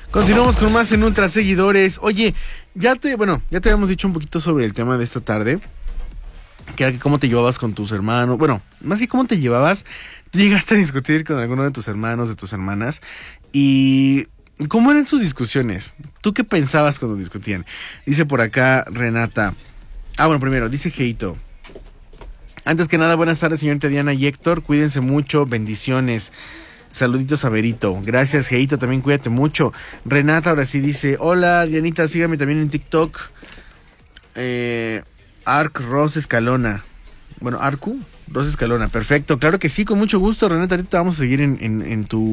Continuamos con más en Ultra Seguidores. Oye, ya te habíamos dicho un poquito sobre el tema de esta tarde, que era que cómo te llevabas con tus hermanos. Bueno, más que cómo te llevabas, tú llegaste a discutir con alguno de tus hermanos, de tus hermanas, y ¿cómo eran sus discusiones? ¿Tú qué pensabas cuando discutían? Dice por acá Renata. Primero, dice Geito. Antes que nada, buenas tardes, señorita Diana y Héctor. Cuídense mucho, bendiciones. Saluditos a Berito. Gracias, Geito, también cuídate mucho. Renata ahora sí dice, hola, Dianita, sígame también en TikTok. Arc Rose Escalona. Bueno, Arcu Rose Escalona, perfecto. Claro que sí, con mucho gusto, Renata. Ahorita vamos a seguir en tu